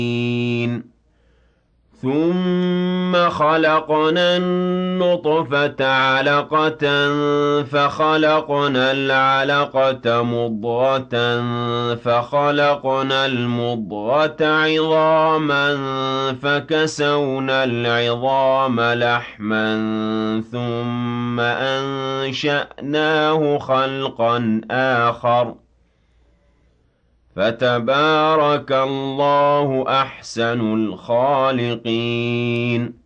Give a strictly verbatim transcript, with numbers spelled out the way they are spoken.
ثُمَّ خَلَقْنَا النُّطْفَةَ عَلَقَةً فَخَلَقْنَا الْعَلَقَةَ مُضْغَةً فَخَلَقْنَا الْمُضْغَةَ عِظَامًا فَكَسَوْنَا الْعِظَامَ لَحْمًا ثُمَّ أَنشَأْنَاهُ خَلْقًا آخَرَ ۚ فَتَبَارَكَ اللَّهُ أَحْسَنُ الْخَالِقِينَ